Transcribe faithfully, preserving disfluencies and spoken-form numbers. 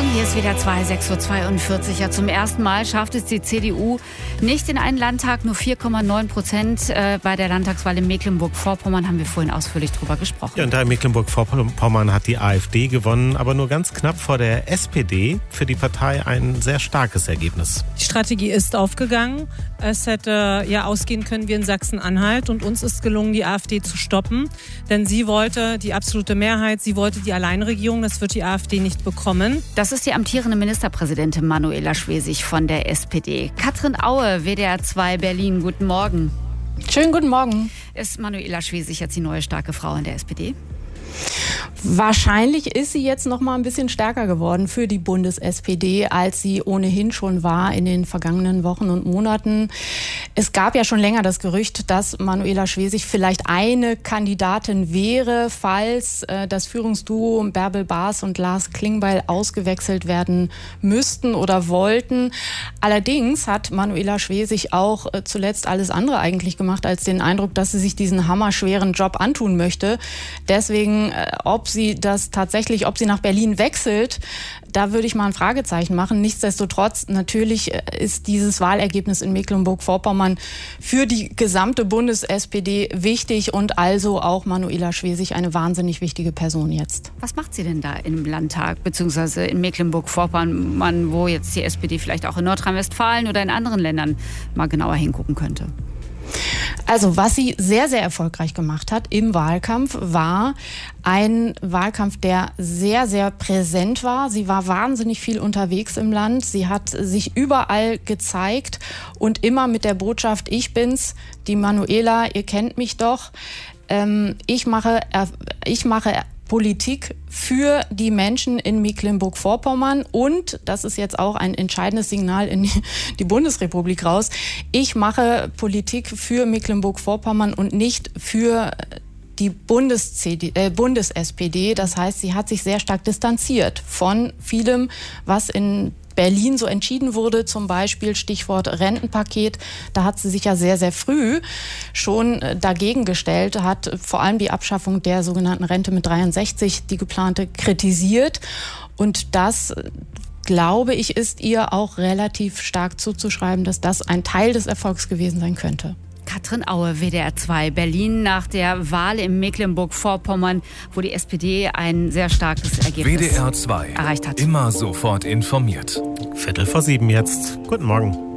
Morgen, hier ist wieder zwei, sechs Uhr zweiundvierzig. Ja, zum ersten Mal schafft es die C D U nicht in einen Landtag, nur vier Komma neun Prozent. Äh, bei der Landtagswahl in Mecklenburg-Vorpommern haben wir vorhin ausführlich drüber gesprochen. Ja, und da in Mecklenburg-Vorpommern hat die AfD gewonnen, aber nur ganz knapp vor der S P D. Für die Partei ein sehr starkes Ergebnis. Die Strategie ist aufgegangen. Es hätte ja ausgehen können wie in Sachsen-Anhalt. Und uns ist gelungen, die AfD zu stoppen. Denn sie wollte die absolute Mehrheit, sie wollte die Alleinregierung. Das wird die AfD nicht bekommen. Das ist die amtierende Ministerpräsidentin Manuela Schwesig von der S P D. Katrin Aue, W D R zwei Berlin, guten Morgen. Schönen guten Morgen. Ist Manuela Schwesig jetzt die neue starke Frau in der S P D? Wahrscheinlich ist sie jetzt noch mal ein bisschen stärker geworden für die Bundes-S P D, als sie ohnehin schon war in den vergangenen Wochen und Monaten. Es gab ja schon länger das Gerücht, dass Manuela Schwesig vielleicht eine Kandidatin wäre, falls äh, das Führungsduo Bärbel Baas und Lars Klingbeil ausgewechselt werden müssten oder wollten. Allerdings hat Manuela Schwesig auch äh, zuletzt alles andere eigentlich gemacht, als den Eindruck, dass sie sich diesen hammerschweren Job antun möchte. Deswegen, äh, ob sie das tatsächlich, ob sie nach Berlin wechselt, da würde ich mal ein Fragezeichen machen. Nichtsdestotrotz, natürlich ist dieses Wahlergebnis in Mecklenburg-Vorpommern für die gesamte Bundes-S P D wichtig und also auch Manuela Schwesig eine wahnsinnig wichtige Person jetzt. Was macht sie denn da im Landtag, beziehungsweise in Mecklenburg-Vorpommern, wo jetzt die S P D vielleicht auch in Nordrhein-Westfalen oder in anderen Ländern mal genauer hingucken könnte? Also was sie sehr, sehr erfolgreich gemacht hat im Wahlkampf, war ein Wahlkampf, der sehr, sehr präsent war. Sie war wahnsinnig viel unterwegs im Land. Sie hat sich überall gezeigt und immer mit der Botschaft, ich bin's, die Manuela, ihr kennt mich doch. Ähm, ich mache, ich mache Politik für die Menschen in Mecklenburg-Vorpommern und, das ist jetzt auch ein entscheidendes Signal in die Bundesrepublik raus, ich mache Politik für Mecklenburg-Vorpommern und nicht für die Bundes-C D, äh, Bundes-S P D. Das heißt, sie hat sich sehr stark distanziert von vielem, was in Berlin so entschieden wurde, zum Beispiel Stichwort Rentenpaket. Da hat sie sich ja sehr, sehr früh schon dagegen gestellt, hat vor allem die Abschaffung der sogenannten Rente mit dreiundsechzig, die geplante, kritisiert. Und das, glaube ich, ist ihr auch relativ stark zuzuschreiben, dass das ein Teil des Erfolgs gewesen sein könnte. Katrin Aue, W D R zwei Berlin, nach der Wahl in Mecklenburg-Vorpommern, wo die S P D ein sehr starkes Ergebnis W D R zwei erreicht hat. Immer sofort informiert. Viertel vor sieben jetzt. Guten Morgen.